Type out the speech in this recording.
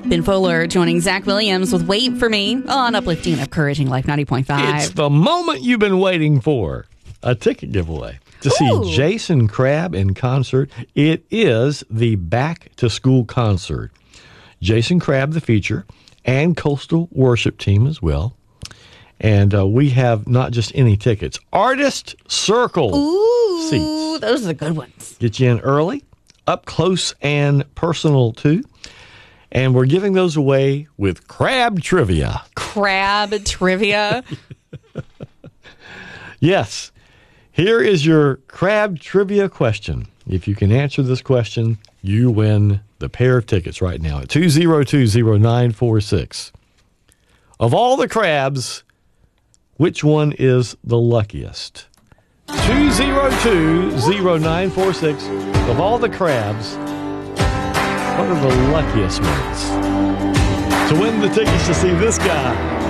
Ben Fuller joining Zach Williams with Wait For Me on Uplifting and Encouraging Life 90.5. It's the moment you've been waiting for. A ticket giveaway to see Jason Crabb in concert. It is the Back to School concert. Jason Crabb, the feature, and Coastal Worship Team as well. And we have not just any tickets, Artist Circle seats. Those are the good ones. Get you in early, up close and personal too. And we're giving those away with Crab Trivia. Crab Trivia? Yes. Here is your Crab Trivia question. If you can answer this question, you win the pair of tickets right now at 2020946. Of all the crabs, which one is the luckiest? 2020946. Of all the crabs, what are the luckiest ones? To win the tickets to see this guy